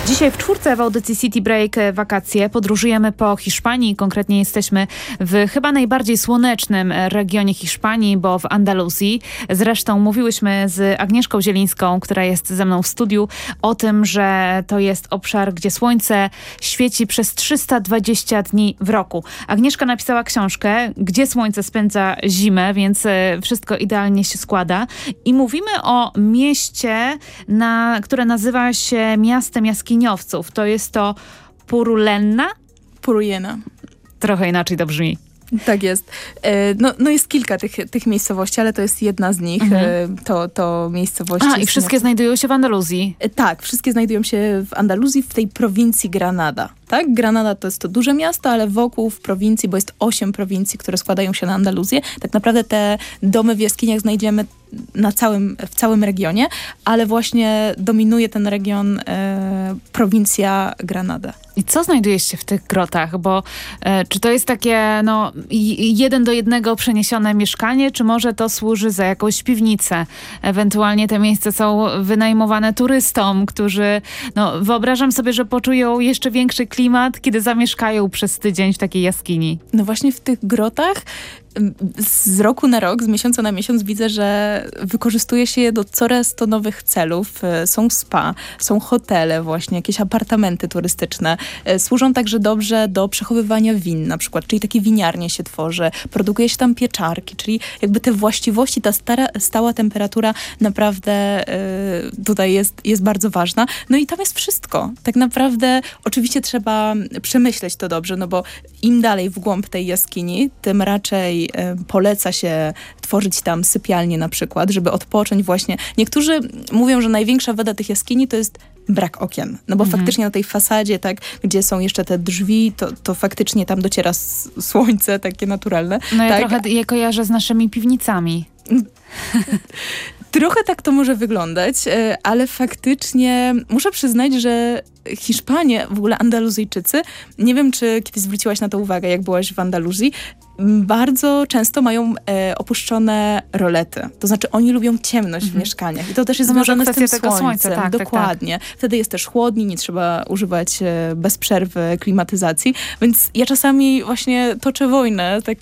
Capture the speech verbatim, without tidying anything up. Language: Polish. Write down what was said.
Dzisiaj w czwórce w audycji City Break wakacje podróżujemy po Hiszpanii. Konkretnie jesteśmy w chyba najbardziej słonecznym regionie Hiszpanii, bo w Andaluzji. Zresztą mówiłyśmy z Agnieszką Zielińską, która jest ze mną w studiu, o tym, że to jest obszar, gdzie słońce świeci przez trzysta dwadzieścia dni w roku. Agnieszka napisała książkę, gdzie słońce spędza zimę, więc wszystko idealnie się składa. I mówimy o mieście, na, które nazywa się miastem jaskini. To jest to Purulena? Puruyena. Trochę inaczej to brzmi. Tak jest. No, no jest kilka tych, tych miejscowości, ale to jest jedna z nich. Mhm. To, to miejscowości... A, i wszystkie znajdują się w Andaluzji? Tak, wszystkie znajdują się w Andaluzji, w tej prowincji Granada. Tak? Granada to jest to duże miasto, ale wokół w prowincji, bo jest osiem prowincji, które składają się na Andaluzję. Tak naprawdę te domy w jaskiniach znajdziemy na całym, w całym regionie, ale właśnie dominuje ten region e, prowincja Granada. I co znajduje się w tych grotach? Bo e, czy to jest takie no, jeden do jednego przeniesione mieszkanie, czy może to służy za jakąś piwnicę? Ewentualnie te miejsca są wynajmowane turystom, którzy, no wyobrażam sobie, że poczują jeszcze większy klimat, kiedy zamieszkają przez tydzień w takiej jaskini. No właśnie w tych grotach z roku na rok, z miesiąca na miesiąc widzę, że wykorzystuje się je do coraz to nowych celów. Są spa, są hotele właśnie, jakieś apartamenty turystyczne. Służą także dobrze do przechowywania win na przykład, czyli takie winiarnie się tworzy. Produkuje się tam pieczarki, czyli jakby te właściwości, ta stara, stała temperatura naprawdę y, tutaj jest, jest bardzo ważna. No i tam jest wszystko. Tak naprawdę oczywiście trzeba przemyśleć to dobrze, no bo im dalej w głąb tej jaskini, tym raczej poleca się tworzyć tam sypialnie na przykład, żeby odpocząć właśnie. Niektórzy mówią, że największa wada tych jaskini to jest brak okien. No bo mhm. faktycznie na tej fasadzie, tak, gdzie są jeszcze te drzwi, to, to faktycznie tam dociera s- słońce takie naturalne. No ja tak? trochę je kojarzę z naszymi piwnicami. Trochę tak to może wyglądać, ale faktycznie muszę przyznać, że Hiszpanie, w ogóle Andaluzyjczycy, nie wiem, czy kiedyś zwróciłaś na to uwagę, jak byłaś w Andaluzji, bardzo często mają e, opuszczone rolety. To znaczy oni lubią ciemność mhm. w mieszkaniach. I to też jest to związane z tym tego słońcem. Słońca, tak, Dokładnie. Tak, tak. Wtedy jest też chłodniej, nie trzeba używać e, bez przerwy klimatyzacji. Więc ja czasami właśnie toczę wojnę tak